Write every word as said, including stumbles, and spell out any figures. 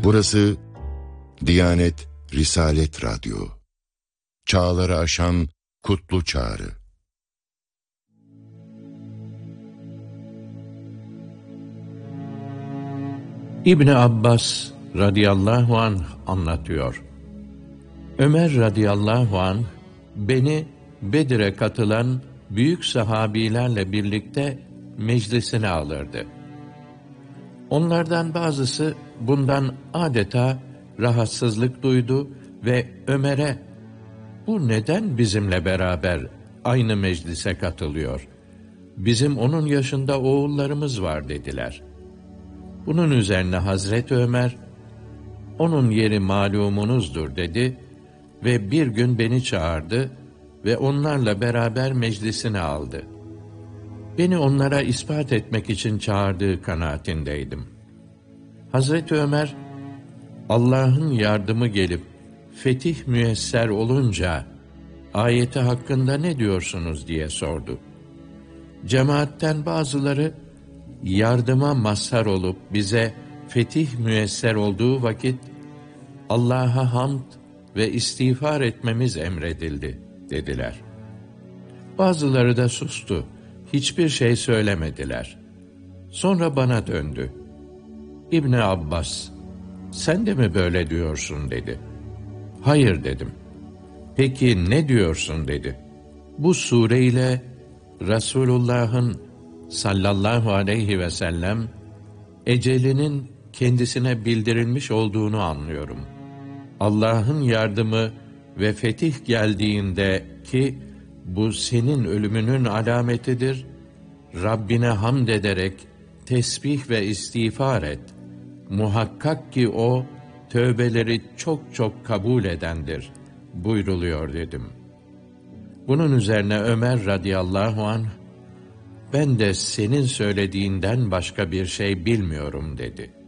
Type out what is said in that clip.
Burası Diyanet Risalet Radyo. Çağları aşan kutlu çağrı. İbni Abbas radıyallahu anh anlatıyor. Ömer radıyallahu anh beni Bedir'e katılan büyük sahabilerle birlikte meclisine alırdı. Onlardan bazısı bundan adeta rahatsızlık duydu ve Ömer'e "Bu neden bizimle beraber aynı meclise katılıyor? Bizim onun yaşında oğullarımız var." dediler. Bunun üzerine Hazreti Ömer, "Onun yeri malumunuzdur." dedi ve bir gün beni çağırdı ve onlarla beraber meclisine aldı. Beni onlara ispat etmek için çağırdığı kanaatindeydim. Hazreti Ömer, Allah'ın yardımı gelip fetih müyesser olunca ayeti hakkında ne diyorsunuz diye sordu. Cemaatten bazıları yardıma mazhar olup bize fetih müyesser olduğu vakit Allah'a hamd ve istiğfar etmemiz emredildi dediler. Bazıları da sustu. Hiçbir şey söylemediler. Sonra bana döndü. "İbni Abbas, sen de mi böyle diyorsun?" dedi. "Hayır." dedim. "Peki ne diyorsun?" dedi. "Bu sureyle Resulullah'ın sallallahu aleyhi ve sellem ecelinin kendisine bildirilmiş olduğunu anlıyorum. Allah'ın yardımı ve fetih geldiğinde ki bu senin ölümünün alametidir, Rabbine hamd ederek tesbih ve istiğfar et. Muhakkak ki o tövbeleri çok çok kabul edendir buyruluyor dedim. Bunun üzerine Ömer radıyallahu anh, "Ben de senin söylediğinden başka bir şey bilmiyorum." dedi.